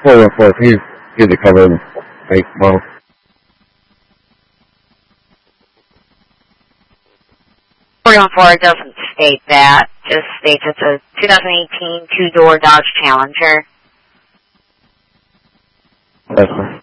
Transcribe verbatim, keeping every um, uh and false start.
four one four, can you give the cover and make model? four one four doesn't state that. Just states it's a two thousand eighteen two-door Dodge Challenger. That's fine.